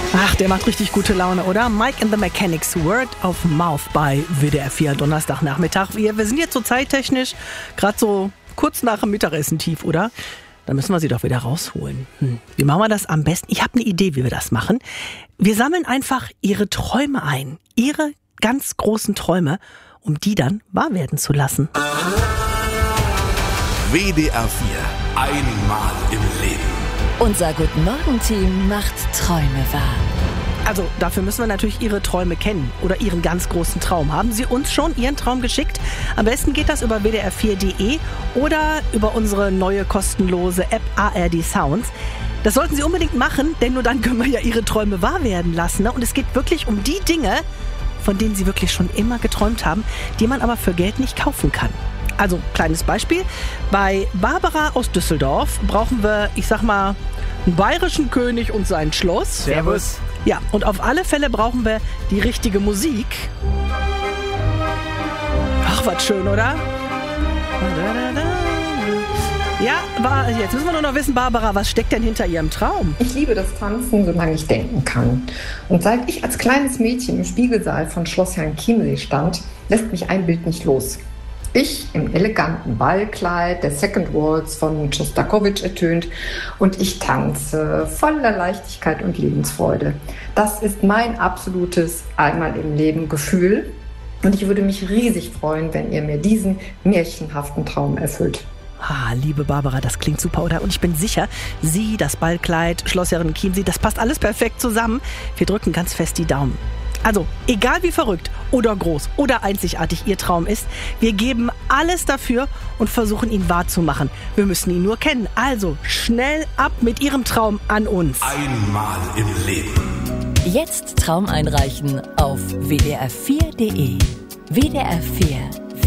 Ach, der macht richtig gute Laune, oder? Mike and the Mechanics, Word of Mouth bei WDR 4, Donnerstagnachmittag. Wir sind jetzt so zeittechnisch gerade so kurz nach dem Mittagessen tief, oder? Dann müssen wir sie doch wieder rausholen. Wie machen wir das am besten? Ich habe eine Idee, wie wir das machen. Wir sammeln einfach Ihre Träume ein. Ihre ganz großen Träume, um die dann wahr werden zu lassen. WDR 4. Einmal im Leben. Unser Guten-Morgen-Team macht Träume wahr. Also dafür müssen wir natürlich Ihre Träume kennen oder Ihren ganz großen Traum. Haben Sie uns schon Ihren Traum geschickt? Am besten geht das über wdr4.de oder über unsere neue kostenlose App ARD Sounds. Das sollten Sie unbedingt machen, denn nur dann können wir ja Ihre Träume wahr werden lassen. Und es geht wirklich um die Dinge, von denen Sie wirklich schon immer geträumt haben, die man aber für Geld nicht kaufen kann. Also, kleines Beispiel. Bei Barbara aus Düsseldorf brauchen wir, ich sag mal, einen bayerischen König und sein Schloss. Servus. Ja, und auf alle Fälle brauchen wir die richtige Musik. Ach, was schön, oder? Ja, jetzt müssen wir nur noch wissen, Barbara, was steckt denn hinter Ihrem Traum? Ich liebe das Tanzen, solange ich denken kann. Und seit ich als kleines Mädchen im Spiegelsaal von Schloss Herrenchiemsee stand, lässt mich ein Bild nicht los. Ich im eleganten Ballkleid, der Second Waltz von Schostakowitsch ertönt und ich tanze voller Leichtigkeit und Lebensfreude. Das ist mein absolutes Einmal im Leben Gefühl und ich würde mich riesig freuen, wenn ihr mir diesen märchenhaften Traum erfüllt. Ah, liebe Barbara, das klingt super, oder? Und ich bin sicher, Sie, das Ballkleid, Schloss Herrenchiemsee, das passt alles perfekt zusammen. Wir drücken ganz fest die Daumen. Also, egal wie verrückt oder groß oder einzigartig Ihr Traum ist, wir geben alles dafür und versuchen, ihn wahrzumachen. Wir müssen ihn nur kennen. Also, schnell ab mit Ihrem Traum an uns. Einmal im Leben. Jetzt Traum einreichen auf wdr4.de. WDR 4